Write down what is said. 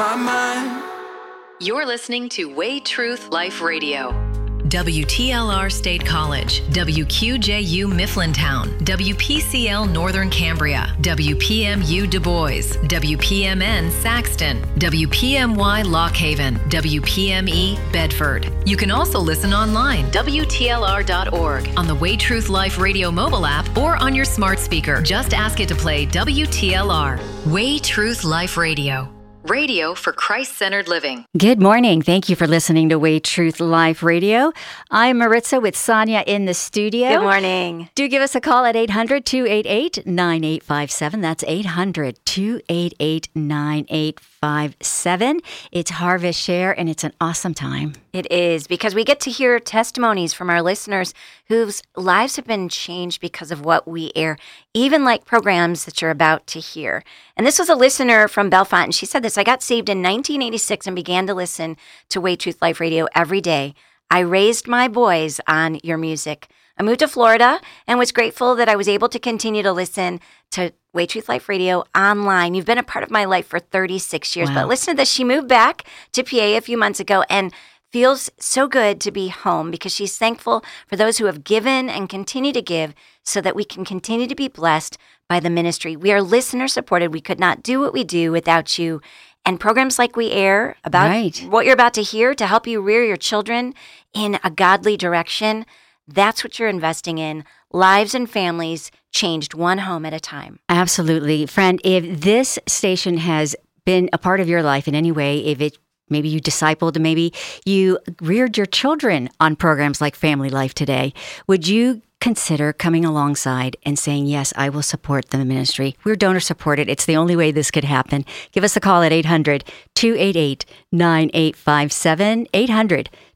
You're listening to Way Truth Life Radio. WTLR State College, WQJU Mifflintown, WPCL Northern Cambria, WPMU Du Bois, WPMN Saxton, WPMY Lock Haven, WPME Bedford. You can also listen online, WTLR.org, on the Way Truth Life Radio mobile app, or on your smart speaker. Just ask it to play WTLR. Way Truth Life Radio. Radio for Christ-centered living. Good morning. Thank you for listening to Way Truth Life Radio. I'm Maritza with Sonia in the studio. Good morning. Do give us a call at 800-288-9857. That's 800-288-9857. It's Harvest Share, and it's an awesome time. It is, because we get to hear testimonies from our listeners whose lives have been changed because of what we air, even like programs that you're about to hear. And this was a listener from Bellefonte, and she said this: I got saved in 1986 and began to listen to Way Truth Life Radio every day. I raised my boys on your music. I moved to Florida and was grateful that I was able to continue to listen to Way Truth Life Radio online. You've been a part of my life for 36 years. Wow. But listen to this. She moved back to PA a few months ago and feels so good to be home because she's thankful for those who have given and continue to give so that we can continue to be blessed by the ministry. We are listener supported. We could not do what we do without you. And programs like we air about what you're about to hear to help you rear your children in a godly direction, that's what you're investing in. Lives and families changed one home at a time. Absolutely. Friend, if this station has been a part of your life in any way, if it maybe you discipled, maybe you reared your children on programs like Family Life Today, would you consider coming alongside and saying, yes, I will support the ministry? We're donor supported. It's the only way this could happen. Give us a call at 800-288-9857,